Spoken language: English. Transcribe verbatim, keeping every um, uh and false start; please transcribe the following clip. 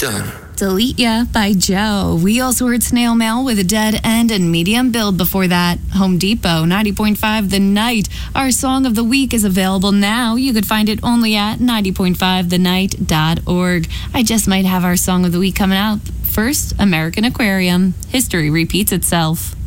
Done. Delete Ya by Joe. We also heard Snail Mail with a dead end and medium build before that. Home Depot, ninety point five The Night. Our song of the week is available now. You could find it only at ninety point five the night dot org. I just might have our song of the week coming out. First, American Aquarium. History repeats itself.